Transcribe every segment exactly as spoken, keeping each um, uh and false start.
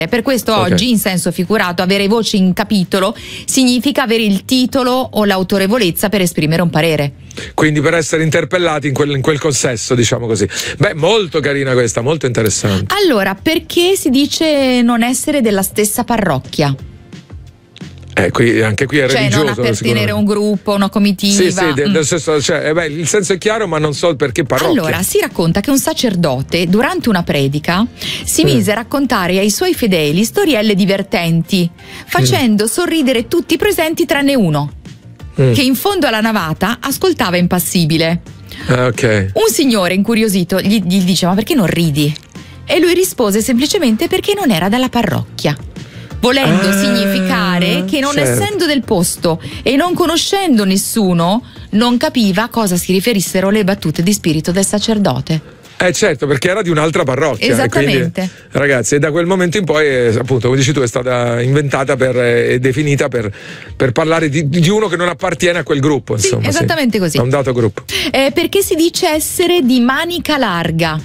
Per questo okay. oggi, in senso figurato, avere voce in capitolo significa avere il titolo o l'autorevolezza per esprimere un parere. Quindi per essere interpellati in quel, in quel consesso, diciamo così. Beh, molto carina questa, molto interessante. Allora, perché si dice non essere della stessa parrocchia? Eh, qui, anche qui è cioè religioso. non appartenere a un gruppo, una comitiva. Sì, sì, del, mm. del senso, cioè, eh beh, il senso è chiaro, ma non so perché parrocchia. Allora, si racconta che un sacerdote, durante una predica, si mise mm. a raccontare ai suoi fedeli storielle divertenti, facendo mm. sorridere tutti i presenti tranne uno, mm. che in fondo alla navata ascoltava impassibile. Ah, okay. Un signore incuriosito gli, gli dice: ma perché non ridi? E lui rispose semplicemente: perché non era dalla parrocchia. Volendo ah, significare che non certo. essendo del posto e non conoscendo nessuno, non capiva a cosa si riferissero le battute di spirito del sacerdote. Eh certo, perché era di un'altra parrocchia. Esattamente. E quindi, ragazzi, e da quel momento in poi, eh, appunto, come dici tu, è stata inventata per, e eh, definita per, per parlare di, di uno che non appartiene a quel gruppo. Sì, insomma, esattamente sì. così. A un dato gruppo. Eh, perché si dice essere di manica larga?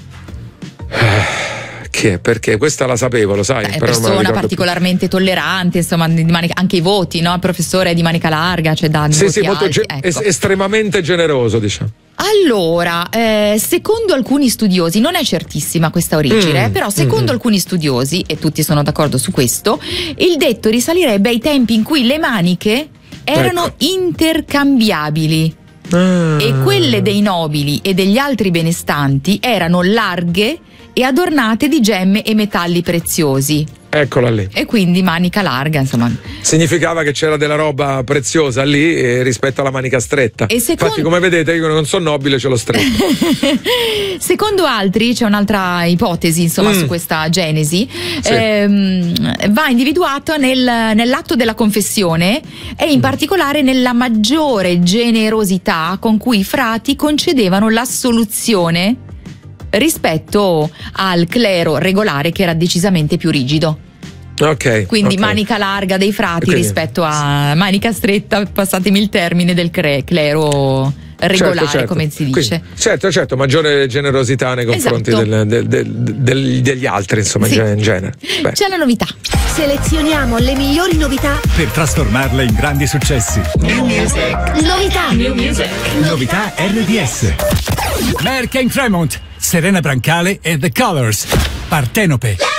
Che? Perché? Questa la sapevo, lo sai. È però persona particolarmente più. tollerante, insomma, di manica, anche i voti, no? Il professore è di manica larga, cioè da sì, sì, molto alti, ge- ecco. es- estremamente generoso, diciamo. Allora, eh, secondo alcuni studiosi, non è certissima questa origine, mm, però secondo mm. alcuni studiosi, e tutti sono d'accordo su questo, il detto risalirebbe ai tempi in cui le maniche erano ecco. intercambiabili ah. e quelle dei nobili e degli altri benestanti erano larghe e adornate di gemme e metalli preziosi. Eccola lì. E quindi manica larga, insomma. Significava che c'era della roba preziosa lì eh, rispetto alla manica stretta. E secondo... Infatti, come vedete, io non sono nobile, ce l'ho stretta. Secondo altri, c'è un'altra ipotesi, insomma, mm. su questa genesi, sì. ehm, va individuata nel, nell'atto della confessione e in mm. particolare nella maggiore generosità con cui i frati concedevano l'assoluzione rispetto al clero regolare, che era decisamente più rigido. Ok. Quindi okay. manica larga dei frati quindi... rispetto a manica stretta, passatemi il termine, del cre- clero regolare, certo, certo. come si dice. Quindi, certo, certo, maggiore generosità nei confronti esatto. del, del, del, del, degli altri, insomma, sì. in genere. Beh. C'è la novità. Selezioniamo le migliori novità per trasformarle in grandi successi. New Music. Novità. New Music. Novità R D S. Merck and Tremont, Serena Brancale e The Colors. Partenope.